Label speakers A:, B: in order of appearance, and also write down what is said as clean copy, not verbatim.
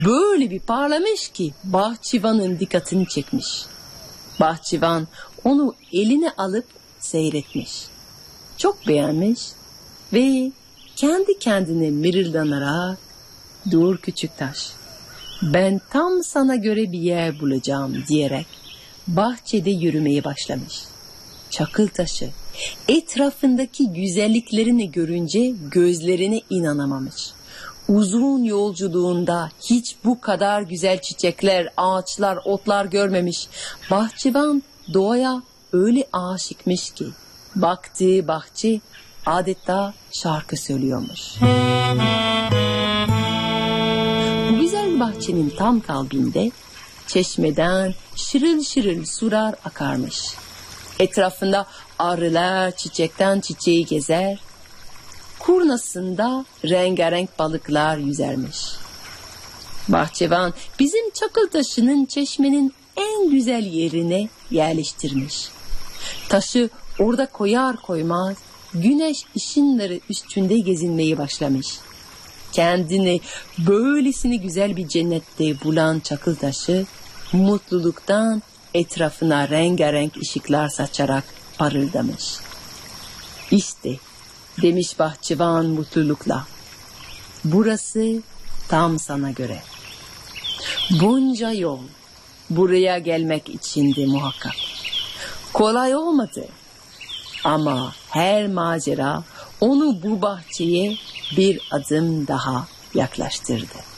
A: böyle bir parlamış ki bahçıvanın dikkatini çekmiş. Bahçıvan onu eline alıp seyretmiş. Çok beğenmiş ve kendi kendine mırıldanarak, "Dur küçük taş, ben tam sana göre bir yer bulacağım," diyerek bahçede yürümeye başlamış. Çakıl taşı etrafındaki güzelliklerini görünce gözlerine inanamamış. Uzun yolculuğunda hiç bu kadar güzel çiçekler, ağaçlar, otlar görmemiş. Bahçıvan doğaya öyle aşıkmış ki baktığı bahçe adeta şarkı söylüyormuş. Bu güzel bahçenin tam kalbinde çeşmeden şırıl şırıl sular akarmış. Etrafında arılar çiçekten çiçeği gezer, kurnasında rengarenk balıklar yüzermiş. Bahçıvan bizim çakıl taşının çeşmenin en güzel yerine yerleştirmiş. Taşı orada koyar koymaz güneş ışınları üstünde gezinmeye başlamış. Kendini böylesine güzel bir cennette bulan çakıl taşı mutluluktan etrafına rengarenk ışıklar saçarak parıldamış. "İşte," demiş bahçıvan mutlulukla, "burası tam sana göre. Bunca yol buraya gelmek içindi muhakkak. Kolay olmadı ama her macera onu bu bahçeye bir adım daha yaklaştırdı."